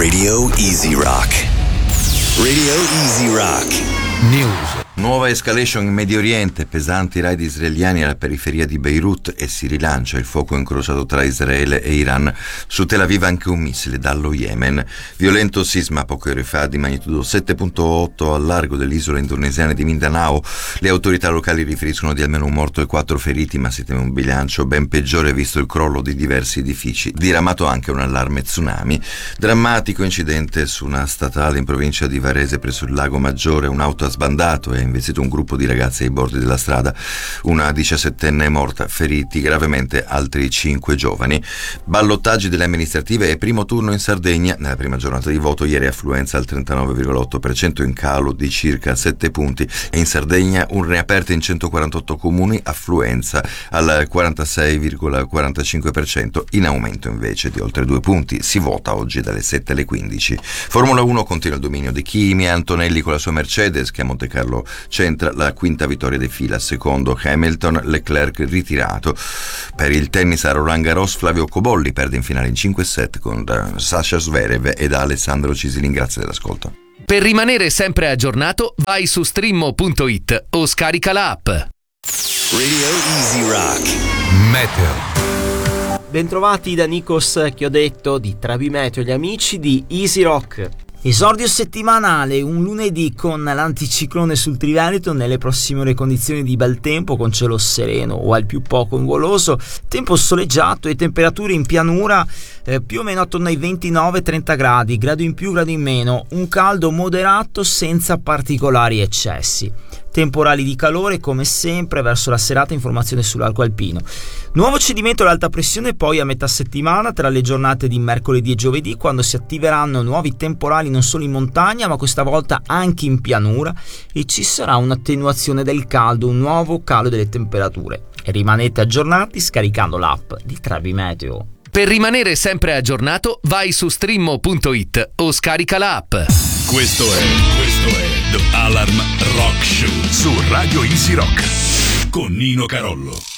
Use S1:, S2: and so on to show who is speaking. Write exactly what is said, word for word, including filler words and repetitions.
S1: Radio Easy Rock. Radio Easy Rock.
S2: News.
S3: Nuova escalation in Medio Oriente, pesanti raid israeliani alla periferia di Beirut e si rilancia il fuoco incrociato tra Israele e Iran. Su Tel Aviv anche un missile dallo Yemen. Violento sisma poche ore fa di magnitudo sette virgola otto al largo dell'isola indonesiana di Mindanao. Le autorità locali riferiscono di almeno un morto e quattro feriti, ma si teme un bilancio ben peggiore visto il crollo di diversi edifici. Diramato anche un allarme tsunami. Drammatico incidente su una statale in provincia di Varese presso il Lago Maggiore. Un'auto ha sbandato e investito un gruppo di ragazzi ai bordi della strada. Una diciassettenne è morta, feriti gravemente altri cinque giovani. Ballottaggi delle amministrative e primo turno in Sardegna. Nella prima giornata di voto ieri affluenza al trentanove virgola otto per cento, in calo di circa sette punti, e in Sardegna urne aperte in centoquarantotto comuni, affluenza al quarantasei virgola quarantacinque per cento, in aumento invece di oltre due punti. Si vota oggi dalle sette alle quindici. Formula uno continua il dominio di Kimi e Antonelli con la sua Mercedes, che a Monte Carlo centra la quinta vittoria di fila. Secondo Hamilton, Leclerc ritirato. Per il tennis a Roland Garros, Flavio Cobolli perde in finale in cinque set con Sasha Zverev ed Alessandro Cisilin. Grazie dell'ascolto.
S2: Per rimanere sempre aggiornato, vai su streammo punto it o scarica l'app.
S1: Radio Easy Rock.
S4: Meteo. Bentrovati da Nikos Chiodetto di Travi Meteo, gli amici di Easy Rock. Esordio settimanale, un lunedì con l'anticiclone sul Triveneto. Nelle prossime ore condizioni di bel tempo con cielo sereno o al più poco nuvoloso, tempo soleggiato e temperature in pianura eh, più o meno attorno ai ventinove trenta gradi, grado in più, grado in meno, un caldo moderato senza particolari eccessi. Temporali di calore come sempre verso la serata, informazione sull'arco alpino. Nuovo cedimento all'alta pressione poi a metà settimana tra le giornate di mercoledì e giovedì, quando si attiveranno nuovi temporali non solo in montagna ma questa volta anche in pianura, e ci sarà un'attenuazione del caldo, un nuovo calo delle temperature. E rimanete aggiornati scaricando l'app di Travi Meteo.
S2: Per rimanere sempre aggiornato, vai su streammo punto it o scarica l'app.
S5: Questo è, questo è The Alarm Rock Show su Radio Easy Rock con Nino Carollo.